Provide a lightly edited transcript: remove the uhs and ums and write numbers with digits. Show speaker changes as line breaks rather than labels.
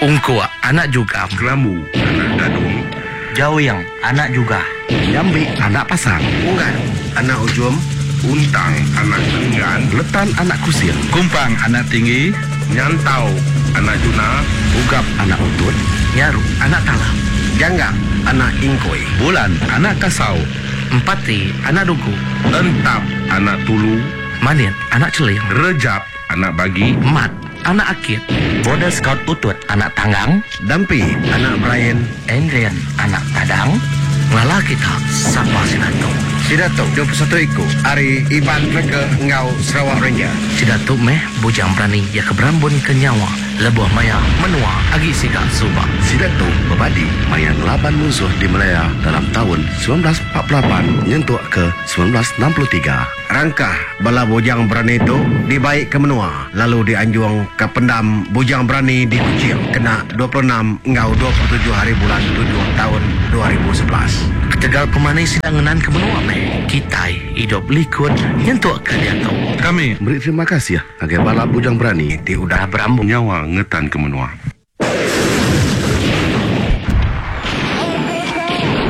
Ungkua, anak juga.
Kelamu, anak gadung.
Jawing, anak juga.
Jambi, anak pasang.
Unggan, anak ujum. Untang, anak enggan.
Letan, anak kusir.
Kumpang, anak tinggi.
Nyantau, anak juna.
Ugap, anak utut.
Nyaru, anak talam.
Janggak, anak ingkoi.
Bulan, anak kasau.
Empati, anak duku.
Entap, anak tulu.
Manit, anak celing.
Rejap, anak bagi.
Mat, anak akit.
Boda Scout Utut, anak tanggang.
Dampi, anak Brian.
Endrian, anak tadang.
Ngala kita, sapa Sidatuk.
Sidatuk 21 iku. Ari Iban Reke Ngau Sarawak Ranger.
Sidatuk meh, bujang berani ya keberambun ke nyawa. Lebuh maya, menua, agi siga subak.
Sidatuk berbadi mayan laban musuh di Melaya dalam tahun 1948 nyentuh ke 1963.
Rangkah bala bujang berani itu dibaik ke menua, lalu dianjung ke pendam bujang berani di Kucing, kena 26 Ngau 27 hari bulan 7 tahun 2011.
Ketegal pemani sidangenan ke menua meh. Kitai hidup likut nyentuh ke dia tau.
Kami
Beri terima kasih ya agar bala bujang berani
Ti udah berambung nyawa ngetan ke menua.